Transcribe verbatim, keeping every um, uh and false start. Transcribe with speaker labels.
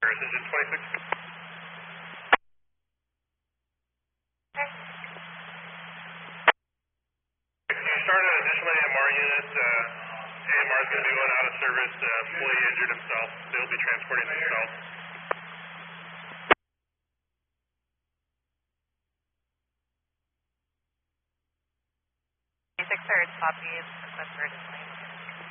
Speaker 1: Precision twenty-six.
Speaker 2: Okay.
Speaker 1: Can you start an additional A M R unit? Uh, A M R is going to be going out of service. Uh, employee injured himself. They'll be transporting themselves.
Speaker 2: Six thirds copy. Request for additional.